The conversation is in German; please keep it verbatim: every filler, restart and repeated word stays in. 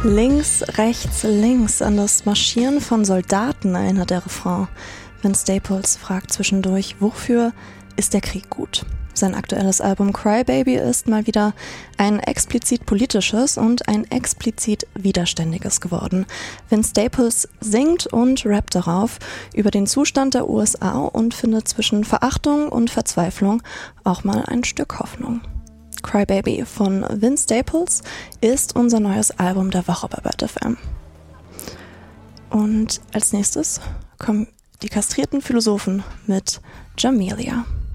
Links, rechts, links, an das Marschieren von Soldaten erinnert der Refrain. Vince Staples fragt zwischendurch, wofür ist der Krieg gut? Sein aktuelles Album Cry Baby ist mal wieder ein explizit politisches und ein explizit widerständiges geworden. Vince Staples singt und rappt darauf über den Zustand der U S A und findet zwischen Verachtung und Verzweiflung auch mal ein Stück Hoffnung. Cry Baby von Vince Staples ist unser neues Album der Woche bei Bad F M. Und als nächstes kommen die kastrierten Philosophen mit Jamelia.